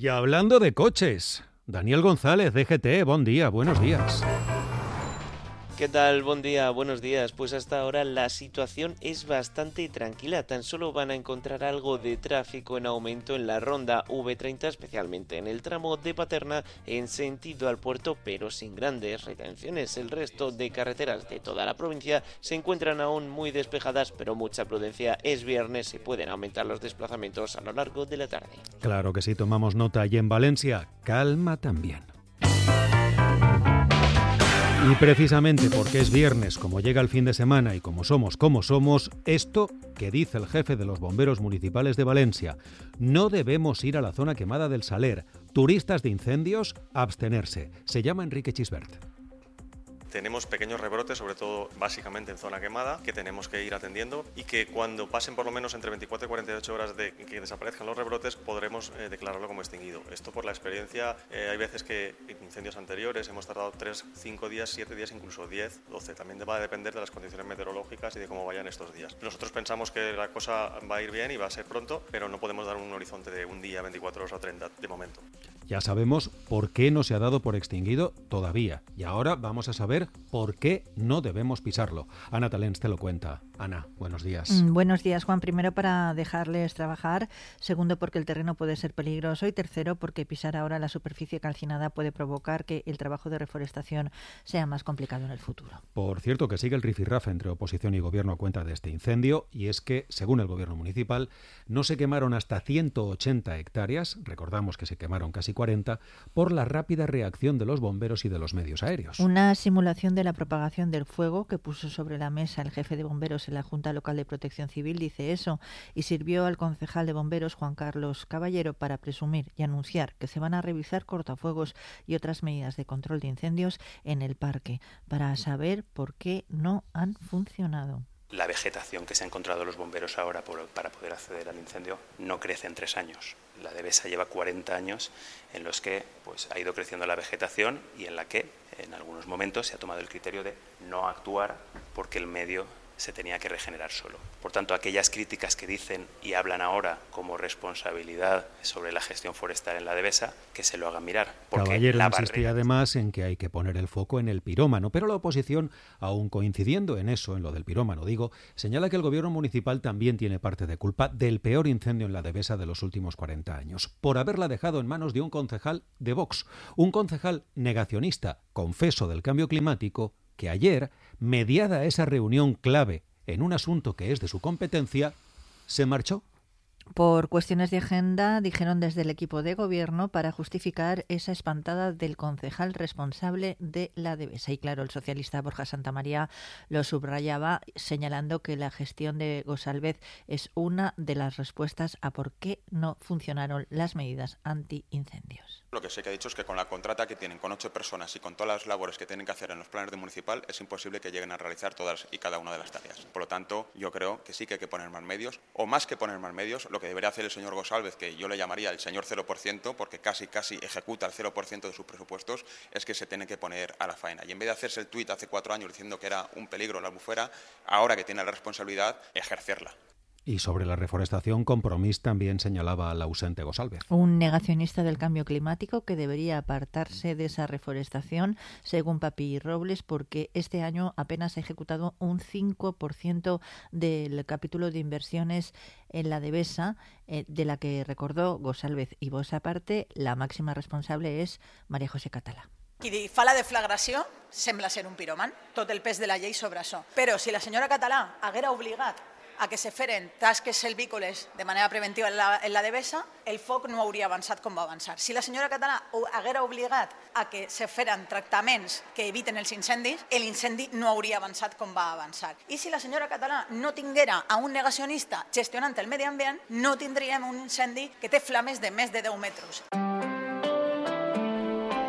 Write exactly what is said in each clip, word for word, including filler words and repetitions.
Y hablando de coches, Daniel González, D G T, buen día, buenos días. ¿Qué tal? Buen día, buenos días. Pues hasta ahora la situación es bastante tranquila. Tan solo van a encontrar algo de tráfico en aumento en la ronda V treinta, especialmente en el tramo de Paterna en sentido al puerto, pero sin grandes retenciones. El resto de carreteras de toda la provincia se encuentran aún muy despejadas, pero mucha prudencia. Es viernes y pueden aumentar los desplazamientos a lo largo de la tarde. Claro que sí, tomamos nota. Y en Valencia, calma también. Y precisamente porque es viernes, como llega el fin de semana y como somos como somos, esto que dice el jefe de los bomberos municipales de Valencia: no debemos ir a la zona quemada del Saler. Turistas de incendios, abstenerse. Se llama Enrique Chisbert. Tenemos pequeños rebrotes, sobre todo básicamente en zona quemada, que tenemos que ir atendiendo y que cuando pasen por lo menos entre veinticuatro y cuarenta y ocho horas de que desaparezcan los rebrotes podremos eh, declararlo como extinguido. Esto por la experiencia, eh, hay veces que en incendios anteriores hemos tardado tres, cinco días, siete días, incluso diez, doce. También va a depender de las condiciones meteorológicas y de cómo vayan estos días. Nosotros pensamos que la cosa va a ir bien y va a ser pronto, pero no podemos dar un horizonte de un día, veinticuatro horas o treinta de momento. Ya sabemos por qué no se ha dado por extinguido todavía. Y ahora vamos a saber por qué no debemos pisarlo. Ana Talens te lo cuenta. Ana, buenos días. Mm, buenos días, Juan. Primero, para dejarles trabajar. Segundo, porque el terreno puede ser peligroso. Y tercero, porque pisar ahora la superficie calcinada puede provocar que el trabajo de reforestación sea más complicado en el futuro. Por cierto, que sigue el rifirrafe entre oposición y gobierno a cuenta de este incendio. Y es que, según el gobierno municipal, no se quemaron hasta ciento ochenta hectáreas. Recordamos que se quemaron casi cuarenta por la rápida reacción de los bomberos y de los medios aéreos. Una simulación de la propagación del fuego que puso sobre la mesa el jefe de bomberos en la Junta Local de Protección Civil dice eso, y sirvió al concejal de bomberos Juan Carlos Caballero para presumir y anunciar que se van a revisar cortafuegos y otras medidas de control de incendios en el parque para saber por qué no han funcionado. La vegetación que se ha encontrado los bomberos ahora por, para poder acceder al incendio no crece en tres años. La Devesa lleva cuarenta años en los que pues, ha ido creciendo la vegetación y en la que en algunos momentos se ha tomado el criterio de no actuar porque el medio se tenía que regenerar solo. Por tanto, aquellas críticas que dicen y hablan ahora como responsabilidad sobre la gestión forestal en la Devesa, que se lo hagan mirar. Caballero insistía además en que hay que poner el foco en el pirómano, pero la oposición, aun coincidiendo en eso, en lo del pirómano digo, señala que el gobierno municipal también tiene parte de culpa del peor incendio en la Devesa de los últimos cuarenta años, por haberla dejado en manos de un concejal de Vox, un concejal negacionista, confeso del cambio climático, que ayer, mediada esa reunión clave en un asunto que es de su competencia, se marchó. Por cuestiones de agenda, dijeron desde el equipo de gobierno para justificar esa espantada del concejal responsable de la Devesa. Y claro, el socialista Borja Santamaría lo subrayaba señalando que la gestión de Gosalvez es una de las respuestas a por qué no funcionaron las medidas antiincendios. Lo que sí que ha dicho es que con la contrata que tienen con ocho personas y con todas las labores que tienen que hacer en los planes de municipal es imposible que lleguen a realizar todas y cada una de las tareas. Por lo tanto, yo creo que sí que hay que poner más medios, o más que poner más medios, lo que debería hacer el señor Gosalvez, que yo le llamaría el señor cero por ciento, porque casi casi ejecuta el cero por ciento de sus presupuestos, es que se tiene que poner a la faena. Y en vez de hacerse el tuit hace cuatro años diciendo que era un peligro la albufera, ahora que tiene la responsabilidad, ejercerla. Y sobre la reforestación, Compromís también señalaba al ausente Gosalvez. Un negacionista del cambio climático que debería apartarse de esa reforestación, según Papi Robles, porque este año apenas ha ejecutado un cinco por ciento del capítulo de inversiones en la Devesa, eh, de la que recordó Gosalvez. Y vos aparte, la máxima responsable es María José Català. Qui fa la deflagració sembla ser un piròman, tot el pes de la llei sobre això. Però si la senyora Català haguera obligat a que se feren tasques selvícoles de manera preventiva en la, en la Devesa, el foc no hauria avançat com va avançar. Si la senyora Català haguera obligat a que se feren tractaments que eviten els incendis, l'incendi no hauria avançat com va avançar. I si la senyora Català no tinguera a un negacionista gestionant el medi ambient, no tindríem un incendi que té flames de més de deu metres.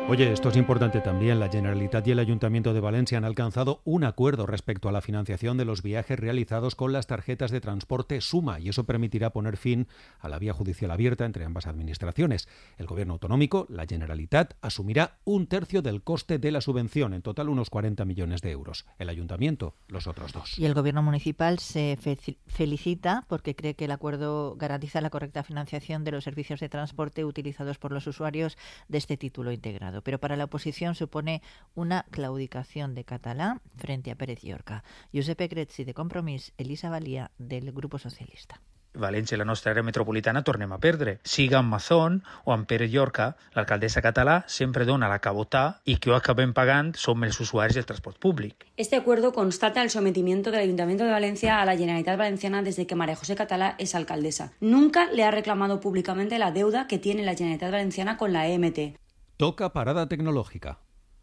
Oye, esto es importante también. La Generalitat y el Ayuntamiento de Valencia han alcanzado un acuerdo respecto a la financiación de los viajes realizados con las tarjetas de transporte Suma, y eso permitirá poner fin a la vía judicial abierta entre ambas administraciones. El Gobierno autonómico, la Generalitat, asumirá un tercio del coste de la subvención, en total unos cuarenta millones de euros. El Ayuntamiento, los otros dos. Y el Gobierno municipal se fe- felicita porque cree que el acuerdo garantiza la correcta financiación de los servicios de transporte utilizados por los usuarios de este título integrado. Pero para la oposición supone una claudicación de Català frente a Pérez Llorca. Giuseppe Grezzi, de Compromís, Elisa Valía, del Grupo Socialista. València i la nostra àrea metropolitana tornem a perdre. Siga amb Mazón o amb Pérez Llorca, l'alcaldessa Català sempre dona la que votar i qui ho acabem pagant som els usuaris del transport públic. Este acuerdo constata el sometimiento del Ayuntamiento de Valencia a la Generalitat Valenciana desde que María José Català es alcaldesa. Nunca le ha reclamado públicamente la deuda que tiene la Generalitat Valenciana con la E M T. Toca parada tecnológica.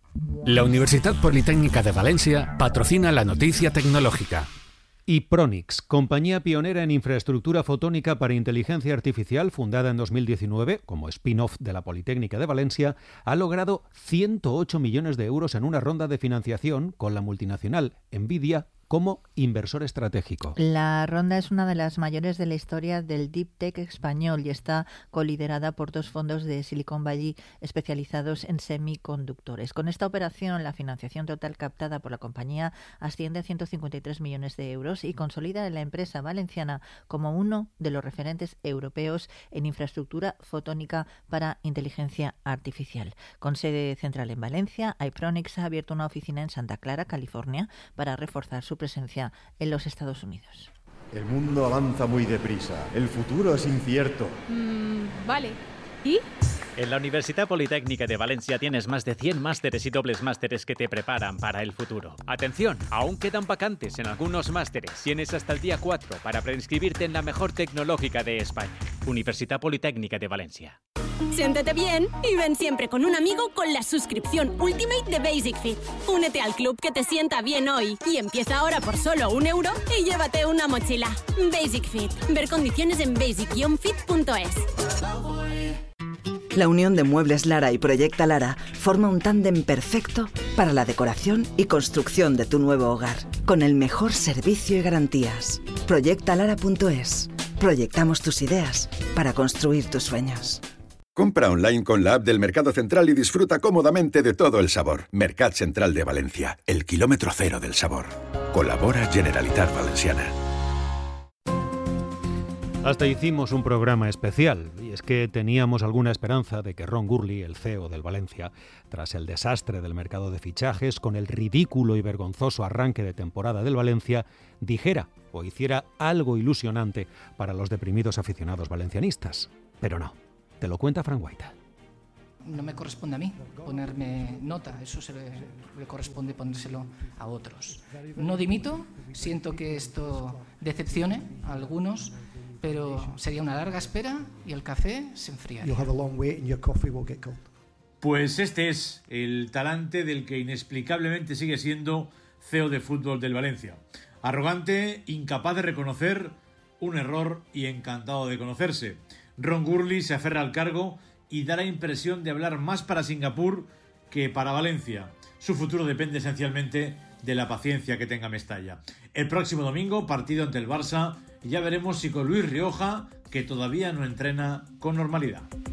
La Universidad Politécnica de Valencia patrocina la noticia tecnológica. Y Pronix, compañía pionera en infraestructura fotónica para inteligencia artificial, fundada en dos mil diecinueve como spin-off de la Politécnica de Valencia, ha logrado ciento ocho millones de euros en una ronda de financiación con la multinacional Nvidia como inversor estratégico. La ronda es una de las mayores de la historia del Deep Tech español y está coliderada por dos fondos de Silicon Valley especializados en semiconductores. Con esta operación, la financiación total captada por la compañía asciende a ciento cincuenta y tres millones de euros y consolida a la empresa valenciana como uno de los referentes europeos en infraestructura fotónica para inteligencia artificial. Con sede central en Valencia, iPronix ha abierto una oficina en Santa Clara, California, para reforzar su presencia en los Estados Unidos. El mundo avanza muy deprisa. El futuro es incierto. Mm, vale. ¿Y? En la Universidad Politécnica de Valencia tienes más de cien másteres y dobles másteres que te preparan para el futuro. Atención, aún quedan vacantes en algunos másteres. Tienes hasta el día cuatro para preinscribirte en la mejor tecnológica de España. Universidad Politécnica de Valencia. Siéntete bien y ven siempre con un amigo con la suscripción Ultimate de Basic Fit. Únete al club que te sienta bien hoy y empieza ahora por solo un euro y llévate una mochila. Basic Fit. Ver condiciones en basic guion fit punto es. La unión de Muebles Lara y Proyecta Lara forma un tándem perfecto para la decoración y construcción de tu nuevo hogar, con el mejor servicio y garantías. proyecta lara punto es. Proyectamos tus ideas para construir tus sueños. Compra online con la app del Mercado Central y disfruta cómodamente de todo el sabor. Mercat Central de Valencia, el kilómetro cero del sabor. Colabora Generalitat Valenciana. Hasta hicimos un programa especial, y es que teníamos alguna esperanza de que Ron Gurley, el C E O del Valencia, tras el desastre del mercado de fichajes, con el ridículo y vergonzoso arranque de temporada del Valencia, dijera o hiciera algo ilusionante para los deprimidos aficionados valencianistas. Pero no. Te lo cuenta Frank White. No me corresponde a mí ponerme nota, eso se le, le corresponde ponérselo a otros. No dimito, siento que esto decepcione a algunos, pero sería una larga espera y el café se enfriaría. Pues este es el talante del que inexplicablemente sigue siendo C E O de fútbol del Valencia. Arrogante, incapaz de reconocer un error y encantado de conocerse. Ron Gurley se aferra al cargo y da la impresión de hablar más para Singapur que para Valencia. Su futuro depende esencialmente de la paciencia que tenga Mestalla. El próximo domingo, partido ante el Barça, ya veremos si con Luis Rioja, que todavía no entrena con normalidad.